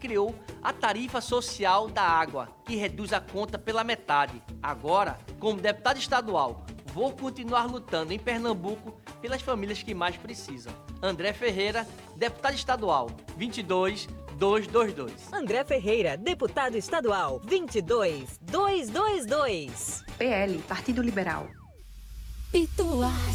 criou a tarifa social da água, que reduz a conta pela metade. Agora, como deputado estadual, vou continuar lutando em Pernambuco pelas famílias que mais precisam. André Ferreira, deputado estadual, 22222. André Ferreira, deputado estadual, 22222. PL, Partido Liberal. Pituás.